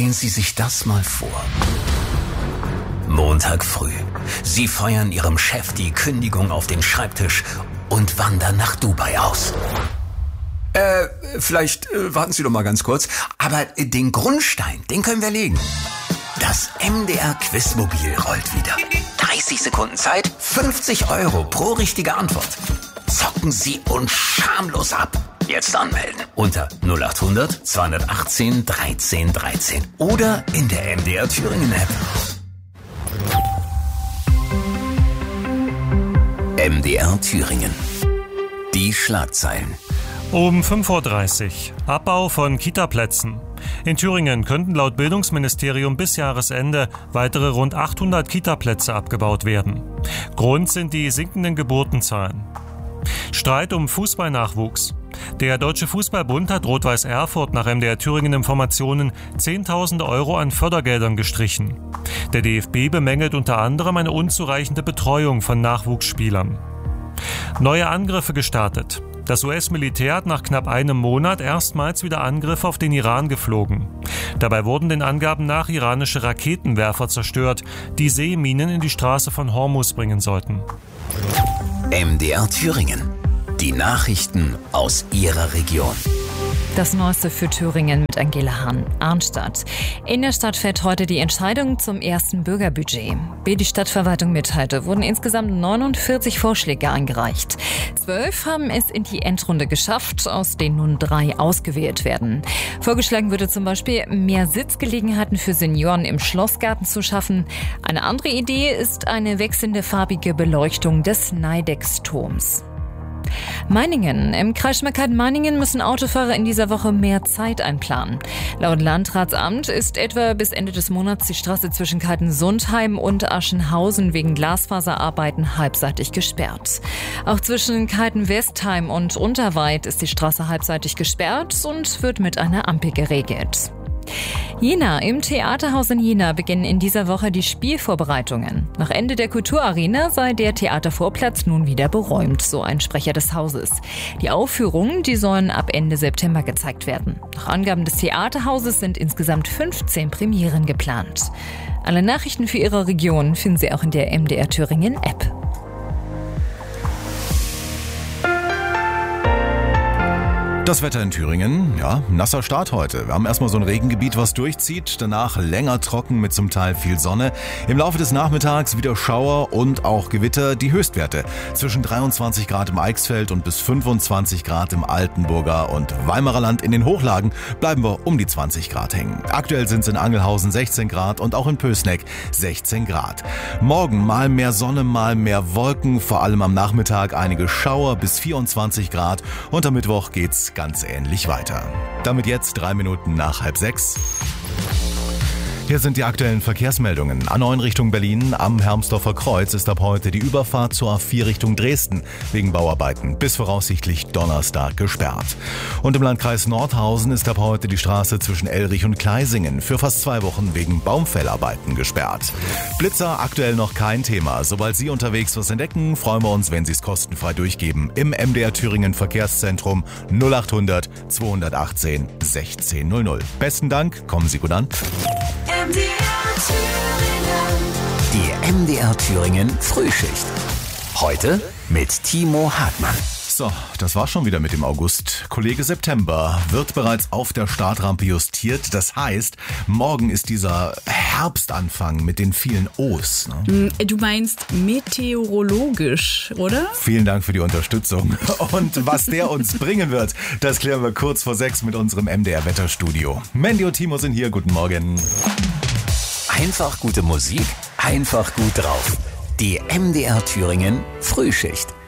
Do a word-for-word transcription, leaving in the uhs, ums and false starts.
Stellen Sie sich das mal vor. Montag früh. Sie feuern Ihrem Chef die Kündigung auf den Schreibtisch und wandern nach Dubai aus. Äh, vielleicht äh, warten Sie doch mal ganz kurz. Aber äh, den Grundstein, den können wir legen. Das M D R Quizmobil rollt wieder. dreißig Sekunden Zeit, fünfzig Euro pro richtige Antwort. Zocken Sie uns schamlos ab. Jetzt anmelden unter null acht hundert zweihundertachtzehn dreizehn dreizehn oder in der M D R Thüringen App. M D R Thüringen. Die Schlagzeilen. Um fünf Uhr dreißig. Abbau von Kita-Plätzen. In Thüringen könnten laut Bildungsministerium bis Jahresende weitere rund achthundert Kita-Plätze abgebaut werden. Grund sind die sinkenden Geburtenzahlen. Streit um Fußballnachwuchs. Der Deutsche Fußballbund hat Rot-Weiß Erfurt nach M D R Thüringen Informationen zehntausend Euro an Fördergeldern gestrichen. Der D F B bemängelt unter anderem eine unzureichende Betreuung von Nachwuchsspielern. Neue Angriffe gestartet. Das U S-Militär hat nach knapp einem Monat erstmals wieder Angriffe auf den Iran geflogen. Dabei wurden den Angaben nach iranische Raketenwerfer zerstört, die Seeminen in die Straße von Hormuz bringen sollten. M D R Thüringen. Die Nachrichten aus Ihrer Region. Das Neueste für Thüringen mit Angela Hahn. Arnstadt. In der Stadt fällt heute die Entscheidung zum ersten Bürgerbudget. Wie die Stadtverwaltung mitteilte, wurden insgesamt neunundvierzig Vorschläge eingereicht. Zwölf haben es in die Endrunde geschafft, aus denen nun drei ausgewählt werden. Vorgeschlagen würde zum Beispiel, mehr Sitzgelegenheiten für Senioren im Schlossgarten zu schaffen. Eine andere Idee ist eine wechselnde farbige Beleuchtung des Neidex-Turms. Meiningen. Im Kreis Schmalkalden-Meiningen müssen Autofahrer in dieser Woche mehr Zeit einplanen. Laut Landratsamt ist etwa bis Ende des Monats die Straße zwischen Kaltensundheim und Aschenhausen wegen Glasfaserarbeiten halbseitig gesperrt. Auch zwischen Kalten-Westheim und Unterweid ist die Straße halbseitig gesperrt und wird mit einer Ampel geregelt. Jena. Im Theaterhaus in Jena beginnen in dieser Woche die Spielvorbereitungen. Nach Ende der Kulturarena sei der Theatervorplatz nun wieder beräumt, so ein Sprecher des Hauses. Die Aufführungen, die sollen ab Ende September gezeigt werden. Nach Angaben des Theaterhauses sind insgesamt fünfzehn Premieren geplant. Alle Nachrichten für Ihre Region finden Sie auch in der M D R Thüringen App. Das Wetter in Thüringen, ja, nasser Start heute. Wir haben erstmal so ein Regengebiet, was durchzieht, danach länger trocken mit zum Teil viel Sonne. Im Laufe des Nachmittags wieder Schauer und auch Gewitter. Die Höchstwerte zwischen dreiundzwanzig Grad im Eichsfeld und bis fünfundzwanzig Grad im Altenburger und Weimarer Land. In den Hochlagen bleiben wir um die zwanzig Grad hängen. Aktuell sind es in Angelhausen sechzehn Grad und auch in Pößneck sechzehn Grad. Morgen mal mehr Sonne, mal mehr Wolken, vor allem am Nachmittag einige Schauer bis vierundzwanzig Grad und am Mittwoch geht's ganz ähnlich weiter. Damit jetzt drei Minuten nach halb sechs. Hier sind die aktuellen Verkehrsmeldungen. A neun Richtung Berlin am Hermsdorfer Kreuz ist ab heute die Überfahrt zur A vier Richtung Dresden wegen Bauarbeiten bis voraussichtlich Donnerstag gesperrt. Und im Landkreis Nordhausen ist ab heute die Straße zwischen Elrich und Kleisingen für fast zwei Wochen wegen Baumfällarbeiten gesperrt. Blitzer aktuell noch kein Thema. Sobald Sie unterwegs was entdecken, freuen wir uns, wenn Sie es kostenfrei durchgeben. Im M D R Thüringen Verkehrszentrum null acht hundert zweihundertachtzehn sechzehn null null. Besten Dank, kommen Sie gut an. M D R Thüringen. Die M D R Thüringen Frühschicht. Heute mit Timo Hartmann. So, das war schon wieder mit dem August. Kollege September wird bereits auf der Startrampe justiert. Das heißt, morgen ist dieser Herbstanfang mit den vielen O's. Ne? Du meinst meteorologisch, oder? Vielen Dank für die Unterstützung. Und was der uns bringen wird, das klären wir kurz vor sechs mit unserem M D R-Wetterstudio. Mandy und Timo sind hier. Guten Morgen. Einfach gute Musik, einfach gut drauf. Die M D R Thüringen Frühschicht.